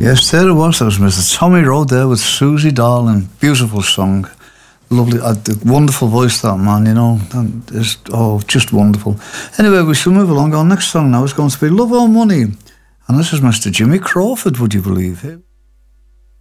Yes, there it was. That was Mr. Tommy Rowe there with Susie Darling. Beautiful song. Lovely, wonderful voice, that man, you know. Just wonderful. Anyway, we shall move along. Our next song now is going to be Love or Money. And this is Mr. Jimmy Crawford, would you believe it?